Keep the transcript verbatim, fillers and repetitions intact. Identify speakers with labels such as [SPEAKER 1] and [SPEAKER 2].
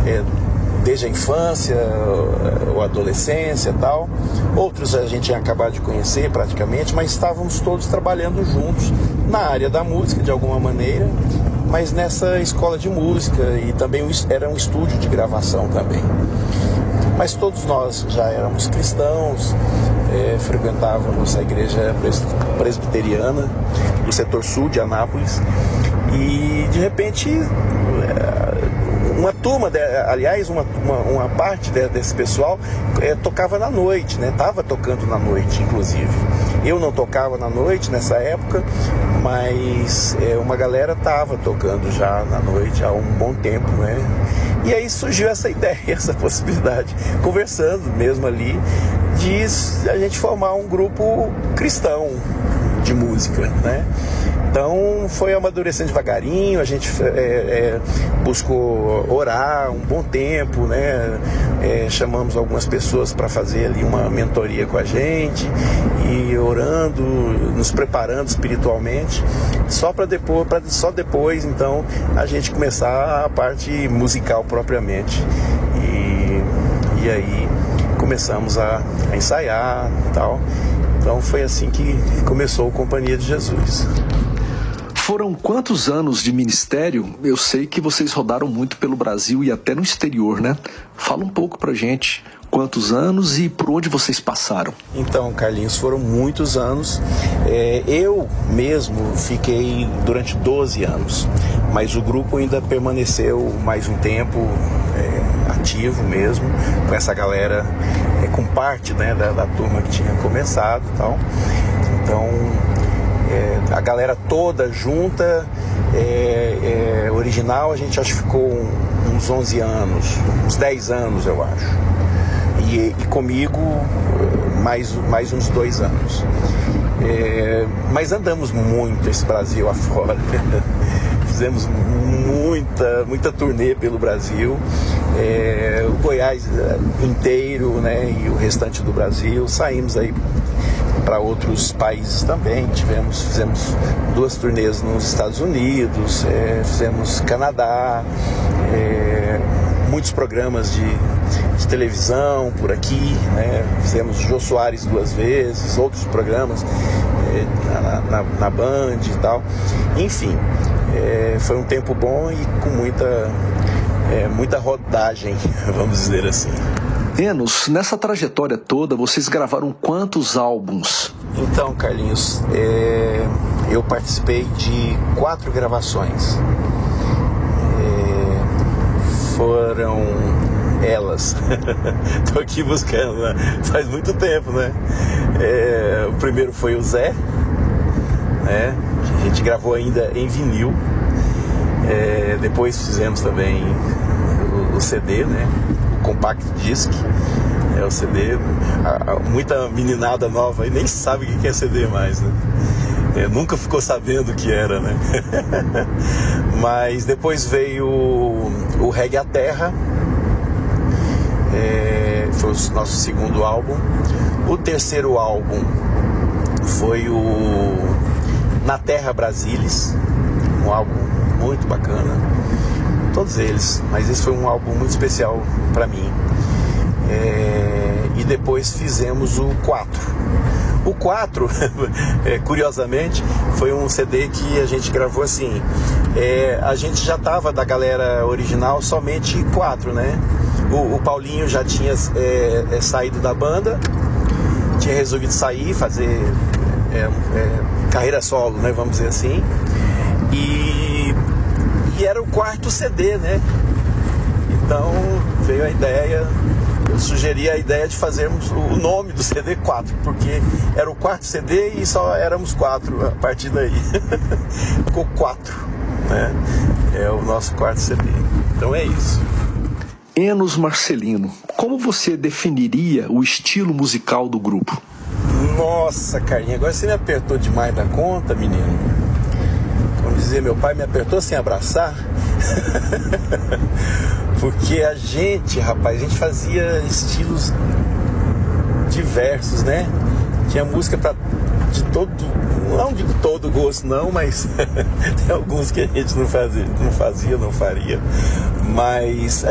[SPEAKER 1] é, desde a infância ou adolescência e tal. Outros a gente tinha acabado de conhecer praticamente, mas estávamos todos trabalhando juntos na área da música de alguma maneira, mas nessa escola de música, e também era um estúdio de gravação também. Mas todos nós já éramos cristãos, é, frequentávamos a igreja presbiteriana do setor sul de Anápolis, e de repente uma turma, de, aliás, uma, uma, uma parte de, desse pessoal é, tocava na noite, né? Tava tocando na noite, inclusive. Eu não tocava na noite nessa época, mas é, uma galera tava tocando já na noite há um bom tempo, né? E aí surgiu essa ideia, essa possibilidade, conversando mesmo ali, de a gente formar um grupo cristão de música, né? Então foi amadurecendo devagarinho, a gente é, é, buscou orar um bom tempo, né? É, chamamos algumas pessoas para fazer ali uma mentoria com a gente, e orando, nos preparando espiritualmente, só para depois, pra só depois então a gente começar a parte musical propriamente. E, e aí começamos a, a ensaiar e tal. Então foi assim que começou a Companhia de Jesus.
[SPEAKER 2] Foram quantos anos de ministério? Eu sei que vocês rodaram muito pelo Brasil e até no exterior, né? Fala um pouco pra gente, quantos anos e por onde vocês passaram?
[SPEAKER 1] Então, Carlinhos, foram muitos anos. É, eu mesmo fiquei durante doze anos, mas o grupo ainda permaneceu mais um tempo é, ativo mesmo, com essa galera, é, com parte, né, da, da turma que tinha começado e tal. Então, É, a galera toda junta, é, é, original, a gente acho que ficou uns onze anos, uns dez anos eu acho, e, e comigo mais, mais uns dois anos. É, mas andamos muito esse Brasil afora, fizemos muita, muita turnê pelo Brasil, é, o Goiás inteiro, né, e o restante do Brasil, saímos aí para outros países também, tivemos, fizemos duas turnês nos Estados Unidos, é, fizemos Canadá, é, muitos programas de, de televisão por aqui, né? Fizemos Jô Soares duas vezes, outros programas é, na, na, na Band e tal, enfim, é, foi um tempo bom e com muita, é, muita rodagem, vamos dizer assim.
[SPEAKER 2] Enos, nessa trajetória toda, vocês gravaram quantos álbuns?
[SPEAKER 1] Então, Carlinhos, é, eu participei de quatro gravações. É, foram elas. Tô aqui buscando, né? Faz muito tempo, né? É, o primeiro foi o Zé, né? A gente gravou ainda em vinil. É, depois fizemos também o, o C D, né? Compact Disc, é o C D. A, a, muita meninada nova aí nem sabe o que é C D mais, né? É, nunca ficou sabendo o que era, né? Mas depois veio o, o Reggae à Terra, é, foi o nosso segundo álbum. O terceiro álbum foi o Na Terra Brasilis, um álbum muito bacana. Todos eles, mas esse foi um álbum muito especial para mim. É, e depois fizemos o quatro. O quatro, é, curiosamente, foi um C D que a gente gravou assim. É, a gente já tava da galera original somente quatro, né? O, o Paulinho já tinha é, é, saído da banda, tinha resolvido sair, fazer é, é, carreira solo, né? Vamos dizer assim. E E era o quarto C D, né? Então veio a ideia, eu sugeri a ideia de fazermos o nome do C D quatro, porque era o quarto C D e só éramos quatro a partir daí. Ficou quatro, né? É o nosso quarto C D. Então é isso.
[SPEAKER 2] Enos Marcelino, como você definiria o estilo musical do grupo?
[SPEAKER 1] Nossa, Carlinhos, agora você me apertou demais da conta, menino. Vamos dizer, meu pai me apertou sem abraçar. Porque a gente, rapaz, a gente fazia estilos diversos, né? Tinha música pra, de todo, não de todo gosto não, mas tem alguns que a gente não fazia, não fazia, não faria. Mas